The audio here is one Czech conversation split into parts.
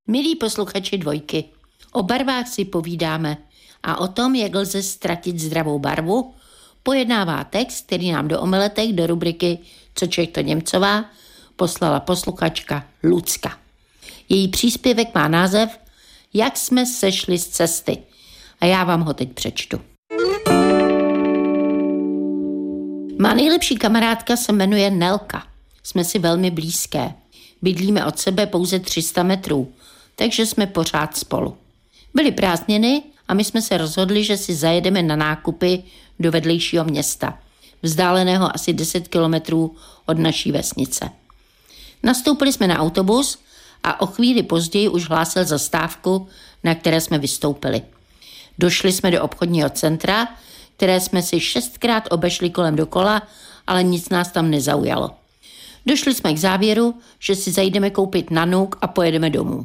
Milí posluchači Dvojky, o barvách si povídáme a o tom, jak lze ztratit zdravou barvu, pojednává text, který nám do omeletek do rubriky Co Čech to Němcová poslala posluchačka Lucka. Její příspěvek má název Jak jsme sešli z cesty a já vám ho teď přečtu. Má nejlepší kamarádka se jmenuje Nelka. Jsme si velmi blízké. Bydlíme od sebe pouze 300 metrů, takže jsme pořád spolu. Byly prázdniny a my jsme se rozhodli, že si zajedeme na nákupy do vedlejšího města, vzdáleného asi 10 kilometrů od naší vesnice. Nastoupili jsme na autobus a o chvíli později už hlásil zastávku, na které jsme vystoupili. Došli jsme do obchodního centra, které jsme si 6krát obešli kolem dokola, ale nic nás tam nezaujalo. Došli jsme k závěru, že si zajdeme koupit nanuk a pojedeme domů.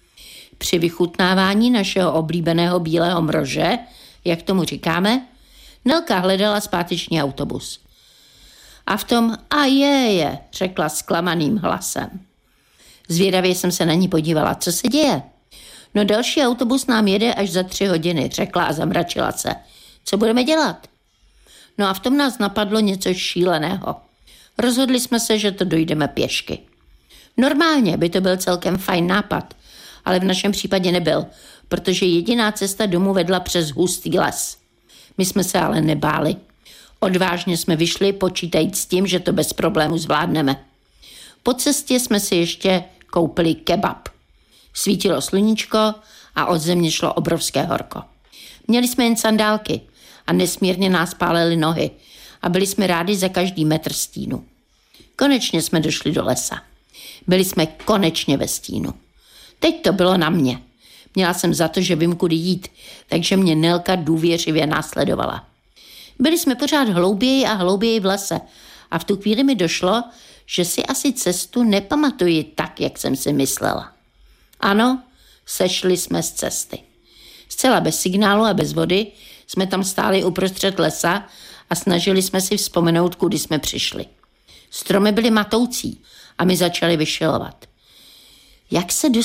Při vychutnávání našeho oblíbeného bílého mrože, jak tomu říkáme, Nelka hledala zpáteční autobus. A v tom a je, řekla zklamaným hlasem. Zvědavě jsem se na ní podívala, co se děje. No další autobus nám jede až za 3 hodiny, řekla a zamračila se. Co budeme dělat? No a v tom nás napadlo něco šíleného. Rozhodli jsme se, že to dojdeme pěšky. Normálně by to byl celkem fajn nápad, ale v našem případě nebyl, protože jediná cesta domů vedla přes hustý les. My jsme se ale nebáli. Odvážně jsme vyšli, počítajíc s tím, že to bez problému zvládneme. Po cestě jsme si ještě koupili kebab. Svítilo sluníčko a od země šlo obrovské horko. Měli jsme jen sandálky a nesmírně nás pálily nohy a byli jsme rádi za každý metr stínu. Konečně jsme došli do lesa. Byli jsme konečně ve stínu. Teď to bylo na mě. Měla jsem za to, že vím, kudy jít, takže mě Nelka důvěřivě následovala. Byli jsme pořád hlouběji a hlouběji v lese a v tu chvíli mi došlo, že si asi cestu nepamatuji tak, jak jsem si myslela. Ano, sešli jsme z cesty. Zcela bez signálu a bez vody jsme tam stáli uprostřed lesa a snažili jsme si vzpomenout, kudy jsme přišli. Stromy byly matoucí a my začali vyšilovat. Jak se dostat